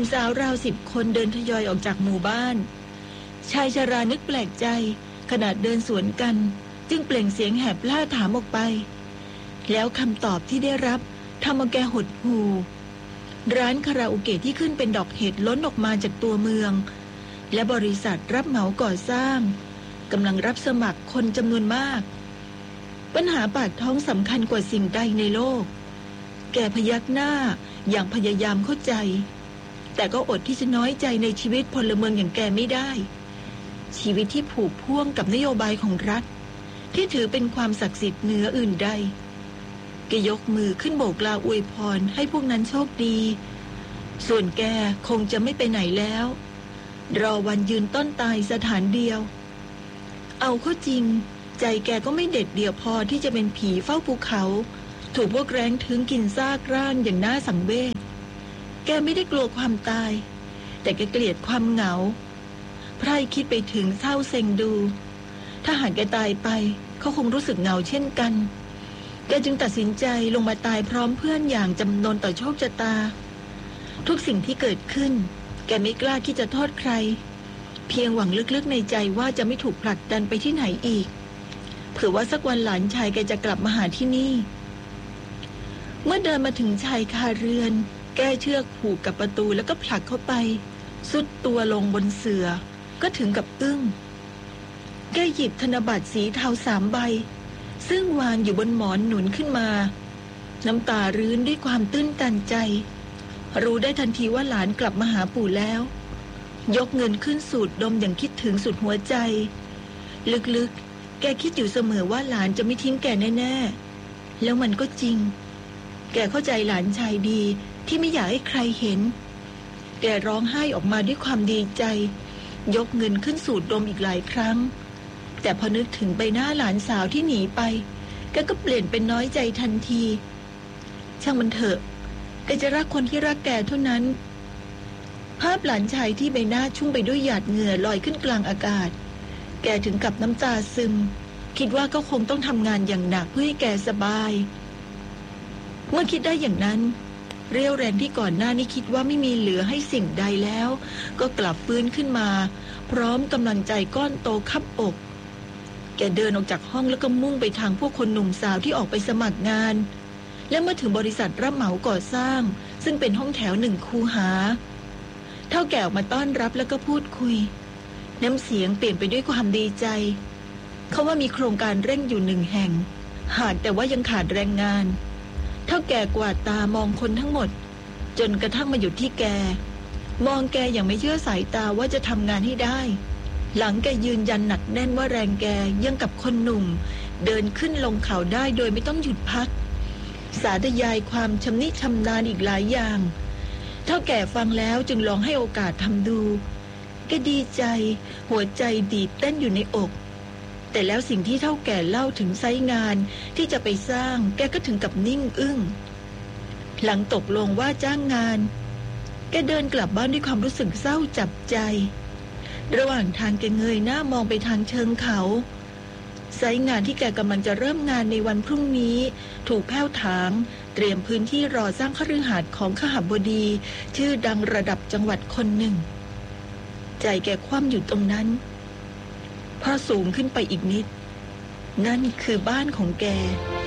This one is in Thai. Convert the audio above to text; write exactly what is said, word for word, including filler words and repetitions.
นุ่มสาวราวสิบคนเดินทยอยออกจากหมู่บ้านชายชรานึกแปลกใจขณะเดินสวนกันจึงเปล่งเสียงแหบล่าถามออกไปแล้วคำตอบที่ได้รับทำเอาแกหดหู่ร้านคาราโอเกะที่ขึ้นเป็นดอกเห็ดล้นออกมาจากตัวเมืองและบริษัทรับเหมาก่อสร้างกำลังรับสมัครคนจำนวนมากปัญหาปากท้องสำคัญกว่าสิ่งใดในโลกแกพยักหน้าอย่างพยายามเข้าใจแต่ก็อดที่จะน้อยใจในชีวิตพลเมืองอย่างแกไม่ได้ชีวิตที่ผูกพ่วงกับนโยบายของรัฐที่ถือเป็นความศักดิ์สิทธิ์เหนืออื่นใดแกยกมือขึ้นโบกลาอวยพรให้พวกนั้นโชคดีส่วนแกคงจะไม่ไปไหนแล้วรอวันยืนต้นตายสถานเดียวเอาเข้าจริงใจแกก็ไม่เด็ดเดี่ยวพอที่จะเป็นผีเฝ้าภูเขาถูกพวกแร้งถึงกินซากร่างอย่างน่าสังเวชแกไม่ได้กลัวความตายแต่แกเกลียดความเหงาไพร่คิดไปถึงเศร้าเซ็งดูถ้าหากแกตายไปเขาคงรู้สึกเหงาเช่นกันแกจึงตัดสินใจลงมาตายพร้อมเพื่อนอย่างจำนนต่อโชคชะตาทุกสิ่งที่เกิดขึ้นแกไม่กล้าที่จะโทษใครเพียงหวังลึกๆในใจว่าจะไม่ถูกผลักดันไปที่ไหนอีกเผื่อว่าสักวันหลานชายแกจะกลับมาหาที่นี่เมื่อเดินมาถึงชายคาเรือนแก้เชือกผูกกับประตูแล้วก็ผลักเข้าไปสุดตัวลงบนเสื่อก็ถึงกับอึ้งแกหยิบธนบัตรสีเทาสามใบซึ่งวางอยู่บนหมอนหนุนขึ้นมาน้ำตารื้นด้วยความตื้นตันใจรู้ได้ทันทีว่าหลานกลับมาหาปู่แล้วยกเงินขึ้นสูดดมอย่างคิดถึงสุดหัวใจลึกๆแกคิดอยู่เสมอว่าหลานจะไม่ทิ้งแกแน่ๆแล้วมันก็จริงแกเข้าใจหลานชายดีที่ไม่อยากให้ใครเห็นแกร้องไห้ออกมาด้วยความดีใจยกเงินขึ้นสูดดมอีกหลายครั้งแต่พอนึกถึงใบหน้าหลานสาวที่หนีไปแกก็เปลี่ยนเป็นน้อยใจทันทีช่างมันเถอะแกจะรักคนที่รักแกเท่านั้นภาพหลานชายที่ใบหน้าชุ่มไปด้วยหยาดเหงื่อลอยขึ้นกลางอากาศแกถึงกับน้ำตาซึมคิดว่าก็คงต้องทำงานอย่างหนักเพื่อให้แกสบายเมื่อคิดได้อย่างนั้นเรี่ยวแรงที่ก่อนหน้านี้คิดว่าไม่มีเหลือให้สิ่งใดแล้วก็กลับฟื้นขึ้นมาพร้อมกำลังใจก้อนโตคับอกแกเดินออกจากห้องแล้วก็มุ่งไปทางพวกคนหนุ่มสาวที่ออกไปสมัครงานและเมื่อถึงบริษัทรับเหมาก่อสร้างซึ่งเป็นห้องแถวหนึ่งคูหาเฒ่าแก่ออกมาต้อนรับแล้วก็พูดคุยน้ำเสียงเปลี่ยนไปด้วยความดีใจเขาว่ามีโครงการเร่งอยู่หนึ่งแห่งหากแต่ว่ายังขาดแรงงานเฒ่าแก่กวาดตามองคนทั้งหมดจนกระทั่งมาหยุดที่แกมองแกอย่างไม่เชื่อสายตาว่าจะทำงานให้ได้หลังแกยืนยันหนักแน่นว่าแรงแกยังกับคนหนุ่มเดินขึ้นลงเขาได้โดยไม่ต้องหยุดพักสาธยายความชำนิชำนาญอีกหลายอย่างเฒ่าแก่ฟังแล้วจึงลองให้โอกาสทำดูแกดีใจหัวใจดีดเต้นอยู่ในอกแต่แล้วสิ่งที่เฒ่าแก่เล่าถึงไซต์งานที่จะไปสร้างแกก็ถึงกับนิ่งอึ้งหลังตกลงว่าจ้างงานแกเดินกลับบ้านด้วยความรู้สึกเศร้าจับใจระหว่างทางแกเงยหน้ามองไปทางเชิงเขาไซต์งานที่แกกำลังจะเริ่มงานในวันพรุ่งนี้ถูกแผ้วถางเตรียมพื้นที่รอสร้างคฤหาสน์ของขหบดีชื่อดังระดับจังหวัดคนหนึ่งใจแกคว่ำอยู่ตรงนั้นพอสูงขึ้นไปอีกนิดนั่นคือบ้านของแก